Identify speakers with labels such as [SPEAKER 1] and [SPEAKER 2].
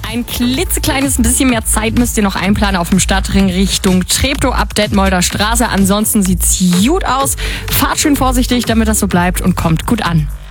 [SPEAKER 1] Ein klitzekleines bisschen mehr Zeit müsst ihr noch einplanen auf dem Stadtring Richtung Treptow ab Detmolder Straße. Ansonsten sieht's gut aus. Fahrt schön vorsichtig, damit das so bleibt und kommt gut an.